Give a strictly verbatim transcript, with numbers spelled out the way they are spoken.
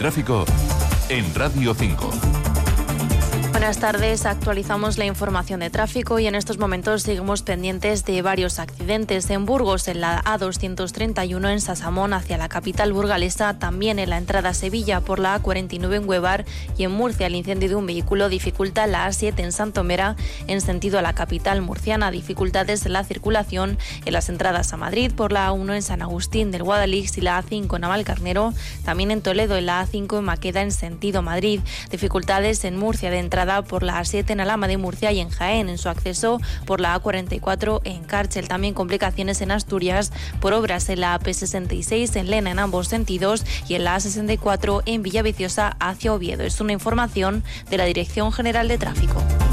tráfico en Radio cinco. Buenas tardes, actualizamos la información de tráfico y en estos momentos seguimos pendientes de varios accidentes. En Burgos, en la A doscientos treinta y uno en Sasamón hacia la capital burgalesa, también en la entrada a Sevilla por la A cuarenta y nueve en Huevar y en Murcia el incendio de un vehículo dificulta la A siete en Santomera en sentido a la capital murciana. Dificultades en la circulación en las entradas a Madrid por la A uno en San Agustín del Guadalix y la A cinco en Navalcarnero, también en Toledo en la A cinco en Maqueda en sentido Madrid. Dificultades en Murcia de entrada por la A siete en Alhama de Murcia y en Jaén en su acceso por la A cuarenta y cuatro en Cárchel. También complicaciones en Asturias por obras en la A P sesenta y seis en Lena en ambos sentidos y en la A sesenta y cuatro en Villaviciosa hacia Oviedo. Es una información de la Dirección General de Tráfico.